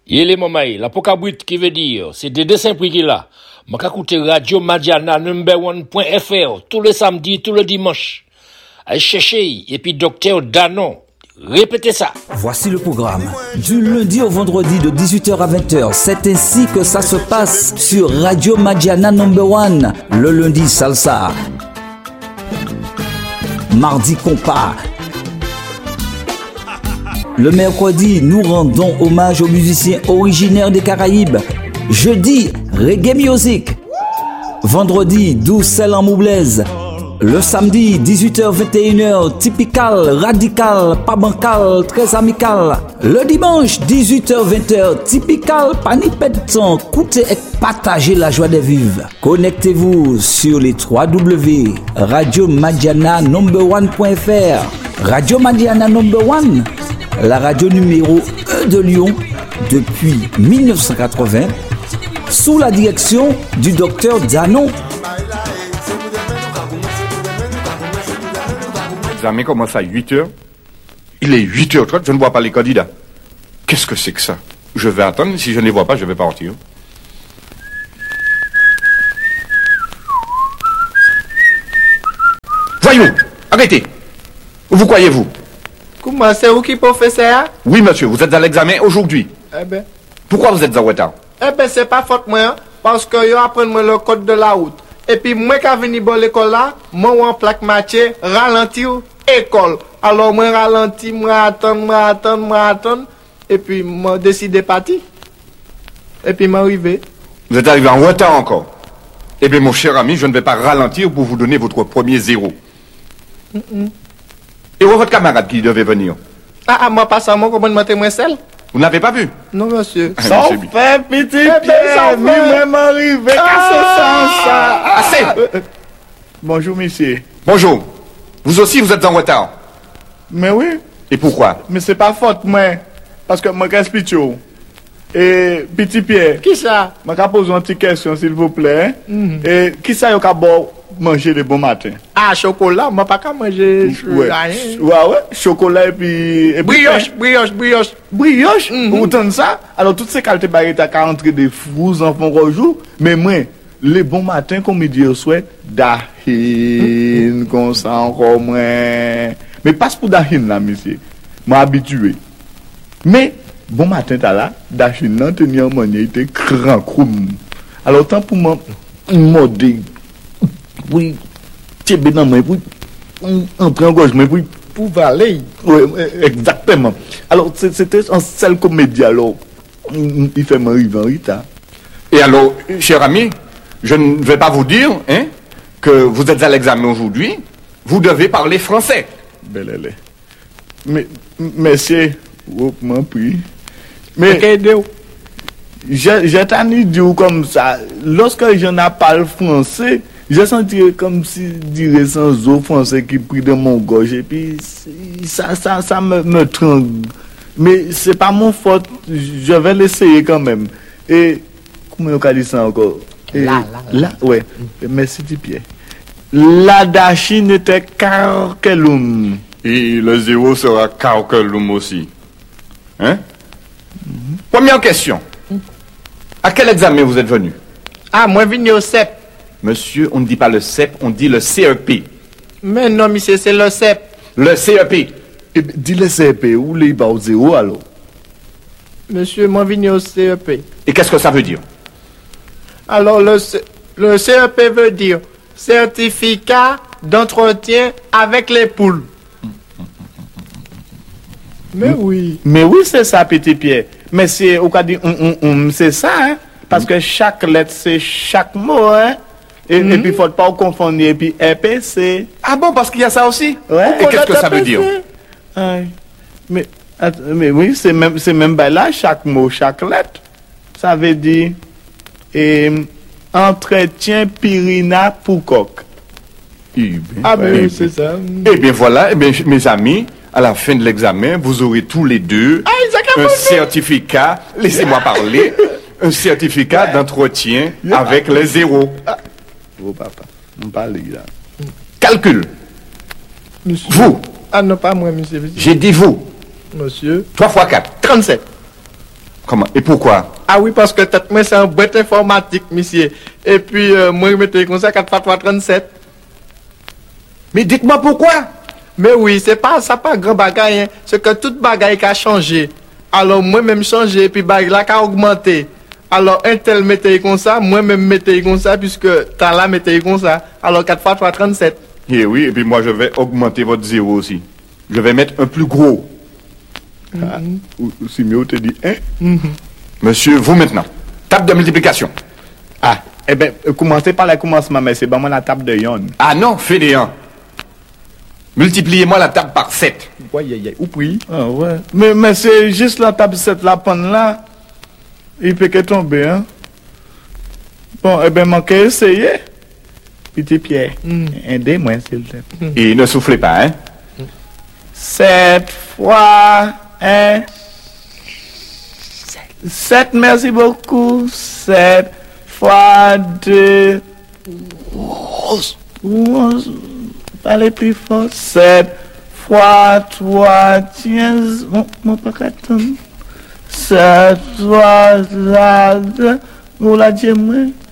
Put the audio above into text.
Il est mamaï, la pokabrit qui veut dire, c'est des dessins prix qu'il a. M'a écouté Radio Madiana #1.fr tous les samedis, tous les dimanches. Allez chercher, et puis Docteur Danon. Répétez ça. Voici le programme. Du lundi au vendredi de 18h à 20h. C'est ainsi que ça se passe sur Radio Madiana #1. Le lundi, salsa. Mardi, compas. Le mercredi, nous rendons hommage aux musiciens originaires des Caraïbes. Jeudi, reggae music. Vendredi, douce sel en moublaise. Le samedi, 18h-21h, typical, radical, pas bancal, très amical. Le dimanche, 18h-20h, typical, panipètent, coûtez et partagez la joie des vives. Connectez-vous sur les www.radiomadiana #1.fr. Radio Madiana #1, la radio numéro 1 de Lyon depuis 1980, sous la direction du docteur Danon. L'examen commence à 8h. Il est 8h30, je ne vois pas les candidats. Qu'est-ce que c'est que ça? Je vais attendre, si je ne les vois pas, je vais partir. Voyons, arrêtez. Où vous croyez-vous? Comment, c'est vous qui professeur? Oui, monsieur, vous êtes à l'examen aujourd'hui. Eh ben. Pourquoi vous êtes en retard? Eh ben, c'est pas faute moi, hein, parce que yo apprennent moi le code de la route. Et puis, moi qui venu bon l'école là, moi en plaque matière, ralentir école. Alors, moi ralenti, moi attendre. Et puis, moi décidé partir. Et puis, m'arrivé. Vous êtes arrivé en retard encore. Eh bien, mon cher ami, je ne vais pas ralentir pour vous donner votre premier 0. Et où est votre camarade qui devait venir? Ah, moi pas ça, moi comment monter moi seul? Vous n'avez pas vu? Non, monsieur. Ça fait, petit Pierre, lui-même arrivé, ça. Assez! Bonjour, monsieur. Bonjour. Vous aussi, vous êtes en retard. Mais oui. Et pourquoi? Mais c'est pas faute, moi. Parce que moi, qu'est-ce que et petit Pierre. Qui ça? Je vais poser une petite question, s'il vous plaît. Et qui ça, vous avez manger le bon matin? Ah, chocolat, moi pas qu'à manger rien. Ouais, chocolat et puis brioche. Autant de ça. Alors, toutes ces qualités barrettes à entrer des fous en font rejour. Mais moi, les bons matins, comme il dit au souhait, dahin, comme ça encore moins. Mais pas pour dahin là, monsieur. M'a habitué. Mais, bon matin, t'as là, dahin, non, tenir mon il était grand croum. Alors, tant pour moi, modé. Oui, tu es dans moi, oui, entrer en gauche, mais oui, pour valer. Oui, exactement. Alors, c'était un seul comédie, alors, il fait m'arriver en retard. Et alors, cher ami, je ne vais pas vous dire, hein, que vous êtes à l'examen aujourd'hui, vous devez parler français. Belle. Mais, monsieur, m'en prie. Mais, j'ai tanné de dire comme ça, lorsque je n'ai pas le français, j'ai senti comme si dirait sans eau français qui prit de mon gorge et puis ça me trangue. Mais c'est pas mon faute, je vais l'essayer quand même. Et comment on dit ça encore? Là, ouais. Merci Pierre. La dachine était carkelum. Et le 0 sera carkelum aussi. Hein? Première question. À quel examen vous êtes venu? Ah, moi venu au CEP. Monsieur, on ne dit pas le CEP, on dit le CEP. Mais non, monsieur, c'est le CEP. Le CEP. Dis le CEP, où les bas au 0 alors? Monsieur, moi venu au CEP. Et qu'est-ce que ça veut dire? Alors, le CEP veut dire certificat d'entretien avec les poules. Mais oui. Mais oui, c'est ça, petit Pierre. Mais c'est, au cas dit, c'est ça, hein? Parce que chaque lettre, c'est chaque mot, hein? Et puis, il ne faut pas confondre, et puis EPC. Ah bon, parce qu'il y a ça aussi? Ouais. Et qu'est-ce que ça veut dire? Mais oui, c'est même là, chaque mot, chaque lettre. Ça veut dire, entretien Pirina Poucoc. Ah ben oui, c'est ça. Eh bien voilà, eh bien, mes amis, à la fin de l'examen, vous aurez tous les deux un certificat, laissez-moi parler, un certificat d'entretien avec les 0. Oh papa, on parle là. Calcul. Monsieur. Vous. Ah non, pas moi, monsieur. J'ai dit vous. Monsieur. 3 x 4. 37. Comment? Et pourquoi? Ah oui, parce que tête moi c'est un bête informatique, monsieur. Et puis, moi, je mettais comme ça 4 x 3, 37. Mais dites-moi pourquoi? Mais oui, c'est pas ça, pas grand bagaille, hein. C'est que toute bagaille qui a changé. Alors, moi-même changé, et puis bagaille là qui a augmenté. Alors, un tel mettait comme ça, moi-même mettais comme ça, puisque t'as là mettais comme ça. Alors, 4 x 3, 37. Eh oui, et puis moi je vais augmenter votre zéro aussi. Je vais mettre un plus gros. Ou si mieux te dit, hein? Monsieur, vous maintenant. Table de multiplication. Ah, eh ben, commencez par le commencement, mais c'est pas moi la table de Yon. Ah non, fainéant. Multipliez-moi la table par 7. Ouais, ou puis. Ah ouais. Mais c'est juste la table 7 la panne là. Il peut que tomber, hein? Bon, eh ben, manquez essayer. Petit Pierre, aidez-moi, s'il te plaît. Et ne soufflez pas, hein? 7 fois 1. 7, merci beaucoup. 7 fois 2. 11. Parlez plus fort. 7 fois 3. Tiens, mon pas qu'attendre. 7 fois 2. Vous la dites, moi.